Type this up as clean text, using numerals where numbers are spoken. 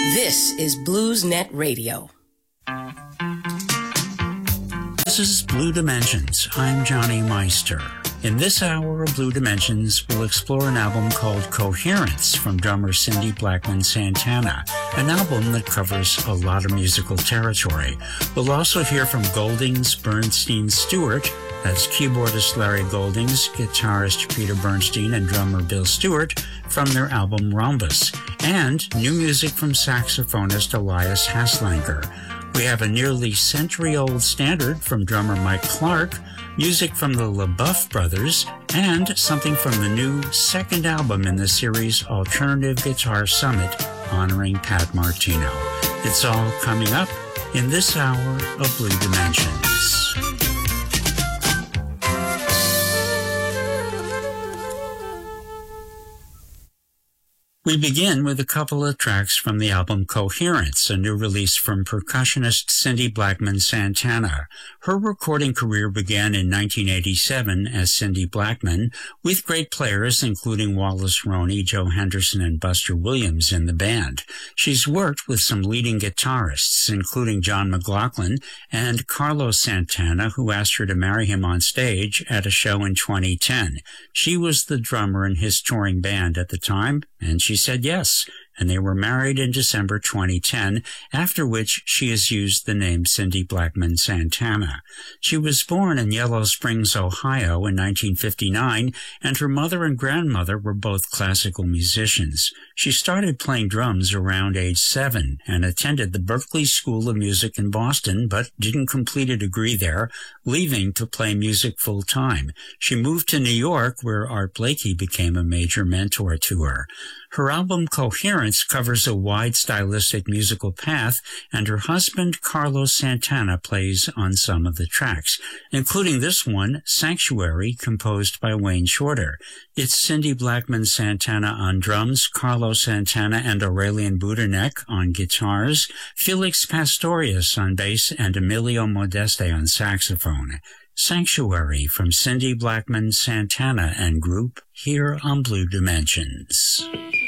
This is BluesNet Radio. This is Blue Dimensions. I'm Johnny Meister. In this hour of Blue Dimensions, we'll explore an album called Coherence from drummer Cindy Blackman Santana, an album that covers a lot of musical territory. We'll also hear from Goldings Bernstein Stewart, that's keyboardist Larry Goldings, guitarist Peter Bernstein, and drummer Bill Stewart from their album Rhombus, and new music from saxophonist Elias Haslanger. We have a nearly century-old standard from drummer Mike Clark, music from the LaBeouf Brothers, and something from the new second album in the series Alternative Guitar Summit honoring Pat Martino. It's all coming up in this hour of Blue Dimensions. We begin with a couple of tracks from the album Coherence, a new release from percussionist Cindy Blackman Santana. Her recording career began in 1987 as Cindy Blackman, with great players including Wallace Roney, Joe Henderson, and Buster Williams in the band. She's worked with some leading guitarists, including John McLaughlin and Carlos Santana, who asked her to marry him on stage at a show in 2010. She was the drummer in his touring band at the time, and she said yes, and they were married in December 2010, after which she has used the name Cindy Blackman Santana. She was born in Yellow Springs, Ohio in 1959, and her mother and grandmother were both classical musicians. She started playing drums around age 7 and attended the Berklee School of Music in Boston, but didn't complete a degree there, leaving to play music full-time. She moved to New York, where Art Blakey became a major mentor to her. Her album Coherence covers a wide stylistic musical path, and her husband Carlos Santana plays on some of the tracks, including this one, Sanctuary, composed by Wayne Shorter. It's Cindy Blackman Santana on drums, Carlos Santana and Aurelian Budernek on guitars, Felix Pastorius on bass, and Emilio Modeste on saxophone. Sanctuary from Cindy Blackman Santana and group here on Blue Dimensions.